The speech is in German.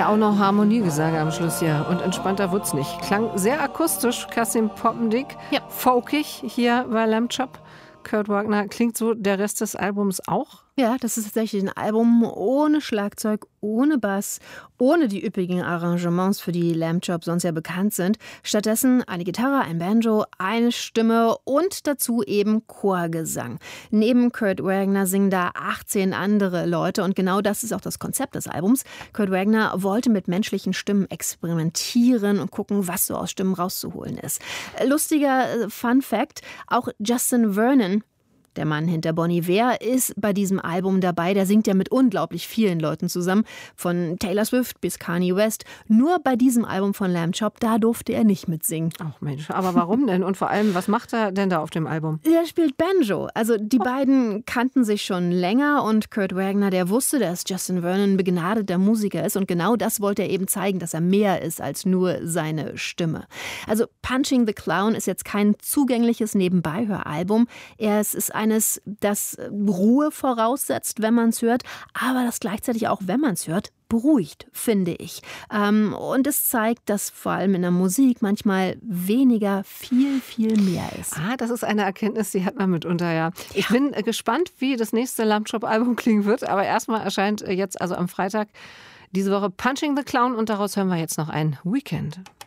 Ja, auch noch Harmoniegesang am Schluss hier. Und entspannter wird's nicht. Klang sehr akustisch, Kasim Poppendick. Ja. Folkig hier bei Lamb Chop. Kurt Wagner, klingt so der Rest des Albums auch? Ja, das ist tatsächlich ein Album ohne Schlagzeug, ohne Bass, ohne die üppigen Arrangements, für die Lamb Chop sonst ja bekannt sind. Stattdessen eine Gitarre, ein Banjo, eine Stimme und dazu eben Chorgesang. Neben Kurt Wagner singen da 18 andere Leute und genau das ist auch das Konzept des Albums. Kurt Wagner wollte mit menschlichen Stimmen experimentieren und gucken, was so aus Stimmen rauszuholen ist. Lustiger Fun Fact, auch Justin Vernon, der Mann hinter Bon Iver, ist bei diesem Album dabei. Der singt ja mit unglaublich vielen Leuten zusammen, von Taylor Swift bis Kanye West. Nur bei diesem Album von Lamb Chop, da durfte er nicht mitsingen. Ach Mensch, aber warum denn? Und vor allem, was macht er denn da auf dem Album? Er spielt Banjo. Also die beiden kannten sich schon länger und Kurt Wagner, der wusste, dass Justin Vernon ein begnadeter Musiker ist und genau das wollte er eben zeigen, dass er mehr ist als nur seine Stimme. Also Punching the Clown ist jetzt kein zugängliches Nebenbeihöralbum. Es ist eines, das Ruhe voraussetzt, wenn man es hört, aber das gleichzeitig auch, wenn man es hört, beruhigt, finde ich. Und es zeigt, dass vor allem in der Musik manchmal weniger viel, viel mehr ist. Ah, das ist eine Erkenntnis, die hat man mitunter, ja. Ich bin gespannt, wie das nächste Lamb Chop Album klingen wird, aber erstmal erscheint jetzt, also am Freitag diese Woche, Punching the Clown und daraus hören wir jetzt noch ein Weekend.